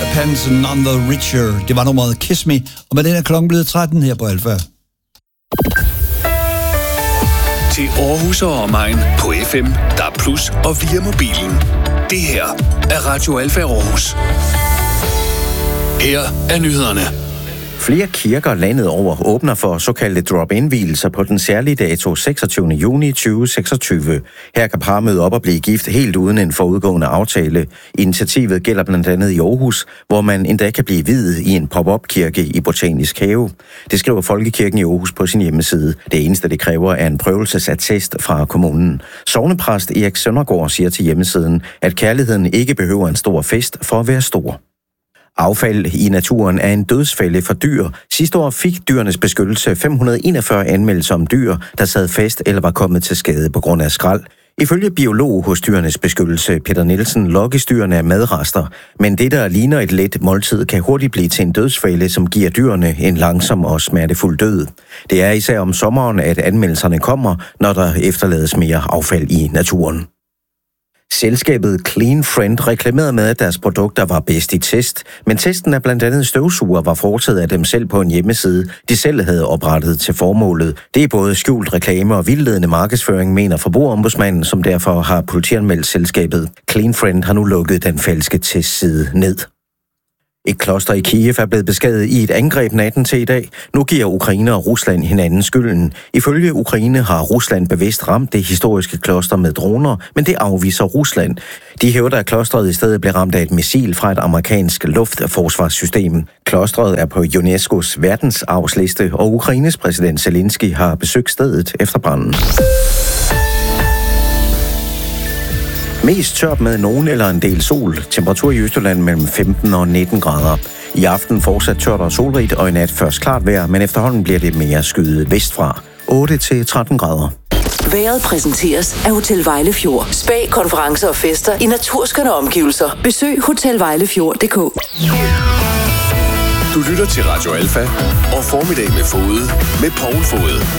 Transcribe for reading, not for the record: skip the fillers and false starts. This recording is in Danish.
Pattinson on the Richer. Det var nummeret Kiss Me, og med den er klokken blevet 13 her på Alfa. Til Aarhus og omegn på FM, DAB+ og via mobilen. Det her er Radio Alfa Aarhus. Her er nyhederne. Flere kirker landet over åbner for såkaldte drop-in-vielser på den særlige dato 26. juni 2026. Her kan par møde op og blive gift helt uden en forudgående aftale. Initiativet gælder blandt andet i Aarhus, hvor man endda kan blive viet i en pop-up-kirke i Botanisk Have. Det skriver Folkekirken i Aarhus på sin hjemmeside. Det eneste, det kræver, er en prøvelsesattest fra kommunen. Sognepræst Erik Søndergaard siger til hjemmesiden, at kærligheden ikke behøver en stor fest for at være stor. Affald i naturen er en dødsfælde for dyr. Sidste år fik Dyrenes Beskyttelse 541 anmeldelser om dyr, der sad fast eller var kommet til skade på grund af skrald. Ifølge biolog hos Dyrenes Beskyttelse, Peter Nielsen, lokkes dyrene af madrester, men det, der ligner et let måltid, kan hurtigt blive til en dødsfælde, som giver dyrene en langsom og smertefuld død. Det er især om sommeren, at anmeldelserne kommer, når der efterlades mere affald i naturen. Selskabet Clean Friend reklamerede med, at deres produkter var bedst i test, men testen af blandt andet støvsuger var foretaget af dem selv på en hjemmeside, de selv havde oprettet til formålet. Det er både skjult reklame og vildledende markedsføring, mener Forbrugerombudsmanden, som derfor har politianmeldt selskabet. Clean Friend har nu lukket den falske testside ned. Et kloster i Kiev er blevet beskadiget i et angreb natten til i dag. Nu giver Ukraine og Rusland hinanden skylden. Ifølge Ukraine har Rusland bevidst ramt det historiske kloster med droner, men det afviser Rusland. De hævder, at klostret i stedet blev ramt af et missil fra et amerikansk luftforsvarssystem. Klostret er på UNESCO's verdensarvsliste, og Ukraines præsident Zelensky har besøgt stedet efter branden. Mest tørt med nogen eller en del sol. Temperatur i Østjylland mellem 15 og 19 grader. I aften fortsat tørt og solrigt, og i nat først klart vejr, men efterhånden bliver det mere skyet vestfra. 8-13 grader. Vejret præsenteres af Hotel Vejlefjord. Spa, konferencer og fester i naturskønne omgivelser. Besøg hotelvejlefjord.dk. Du lytter til Radio Alfa og Formiddag med Fode med Poul Fode.